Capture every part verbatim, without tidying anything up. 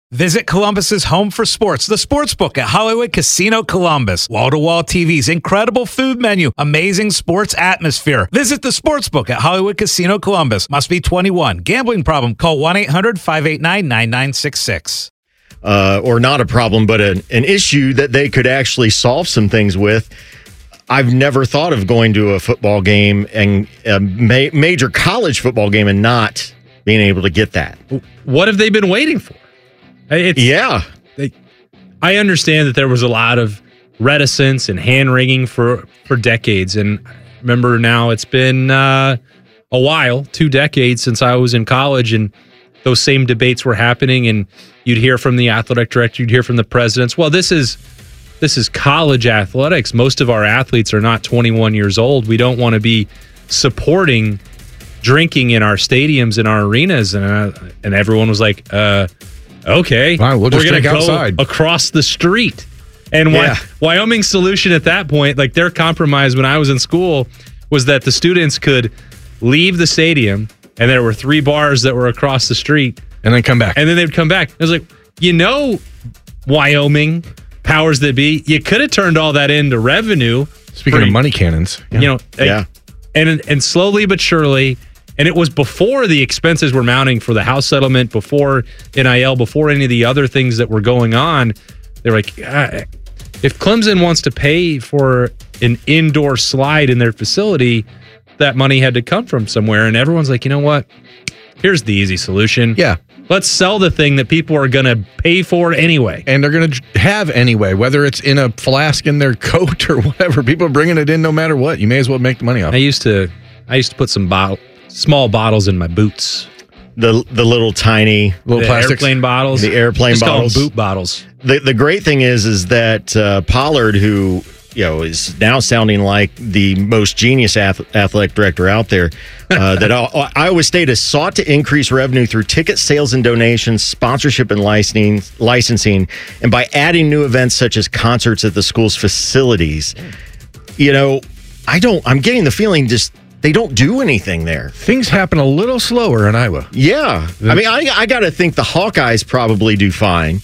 Visit Columbus's home for sports, the Sportsbook at Hollywood Casino Columbus. Wall-to-wall T Vs, incredible food menu, amazing sports atmosphere. Visit the Sportsbook at Hollywood Casino Columbus. Must be twenty-one. Gambling problem? Call one eight hundred five eight nine nine nine six six. Uh, or not a problem, but an, an issue that they could actually solve some things with. I've never thought of going to a football game and a ma- major college football game and not being able to get that. What have they been waiting for? It's, yeah. They, I understand that there was a lot of reticence and hand-wringing for, for decades. And remember now it's been uh, a while, two decades since I was in college, and those same debates were happening. And you'd hear from the athletic director, you'd hear from the presidents. Well, this is this is college athletics. Most of our athletes are not twenty-one years old. We don't want to be supporting drinking in our stadiums and our arenas. And, uh, and everyone was like, uh, okay, right, we'll just we're going to go outside. across the street. And Yeah. Wyoming's solution at that point, like their compromise when I was in school, was that the students could leave the stadium and there were three bars that were across the street. And then come back. And then they'd come back. I was like, you know, Wyoming, powers that be, you could have turned all that into revenue. Speaking for, of money cannons. You know, Yeah. and and slowly but surely, and it was before the expenses were mounting for the house settlement, before N I L, before any of the other things that were going on. They're like, ah, if Clemson wants to pay for an indoor slide in their facility, that money had to come from somewhere. And everyone's like, you know what? Here's the easy solution. Yeah. Let's sell the thing that people are going to pay for anyway. And they're going to have anyway, whether it's in a flask in their coat or whatever. People are bringing it in no matter what. You may as well make the money off. I used to, I used to put some bottle, small bottles in my boots. The the little tiny Little the plastics. airplane bottles. The airplane Just bottles. Call them boot bottles. The the great thing is is that uh, Pollard, who you know is now sounding like the most genius ath- athletic director out there, uh, that I- Iowa State has sought to increase revenue through ticket sales and donations, sponsorship and licensing, licensing, and by adding new events such as concerts at the school's facilities. You know, I don't. I'm getting the feeling just they don't do anything there. Things happen a little slower in Iowa. Yeah, I mean, I I got to think the Hawkeyes probably do fine,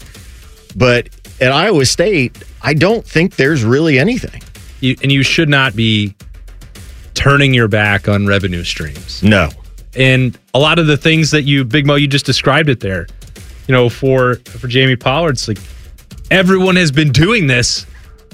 but at Iowa State, I don't think there's really anything. You, and you should not be turning your back on revenue streams. No. And a lot of the things that you, Big Mo, you just described it there. You know, for for Jamie Pollard, it's like everyone has been doing this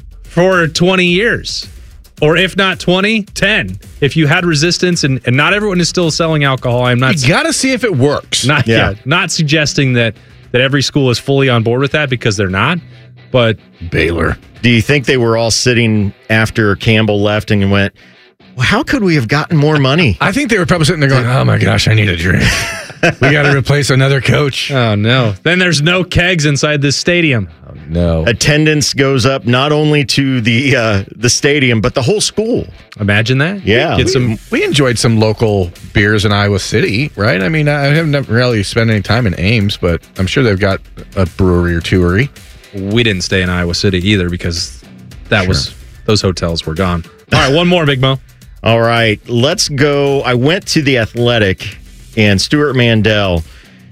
for twenty years. Or if not twenty, ten. If you had resistance, and, and not everyone is still selling alcohol. I'm not. You got to see if it works. Not Yeah. yeah, not suggesting that that every school is fully on board with that, because they're not. But Baylor. Do you think they were all sitting after Campbell left and went, well, how could we have gotten more money? I think they were probably sitting there going, oh my gosh, I need a drink. We got to replace another coach. oh no, then there's no kegs inside this stadium. Oh, no. Attendance goes up not only to the uh, the stadium, but the whole school. Imagine that. Yeah. Get some. We enjoyed some local beers in Iowa City, right? I mean, I haven't really spent any time in Ames, but I'm sure they've got a brewery or twoery. We didn't stay in Iowa City either, because that Sure. was those hotels were gone. All right, one more, Big Mo. All right, let's go. I went to The Athletic, and Stuart Mandel,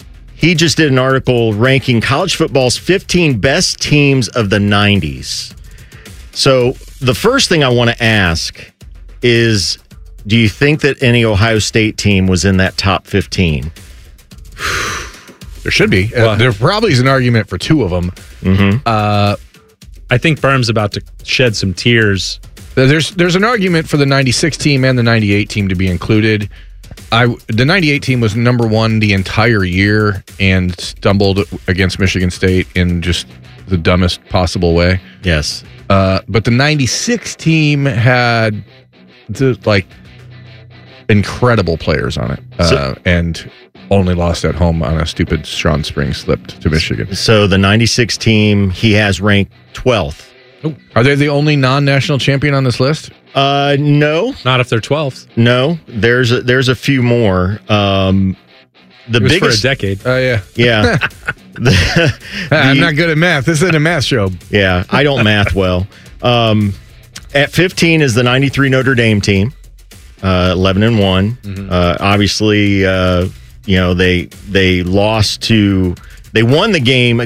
he just did an article ranking college football's fifteen best teams of the nineties. So the first thing I want to ask is, do you think that any Ohio State team was in that top fifteen? There should be. Uh, Well- there probably is an argument for two of them. Mm-hmm. Uh, I think Berm's about to shed some tears. There's there's an argument for the ninety-six team and the ninety-eight team to be included. I the ninety-eight team was number one the entire year and stumbled against Michigan State in just the dumbest possible way. Yes. Uh, but the ninety-six team had the, like incredible players on it, uh, So- and only lost at home on a stupid Sean Spring slip to Michigan. So the ninety-six team, he has ranked twelfth. Are they the only non-national champion on this list? Uh, no, Not if they're twelfth. no. There's a, there's a few more. Um, the It was biggest, for a decade. Oh yeah, yeah, the, I'm the- not good at math. This isn't a math show. yeah. I don't math well. Um, at fifteen is the ninety-three Notre Dame team, uh, eleven and one. Uh, obviously, uh, you know they they lost to they won the game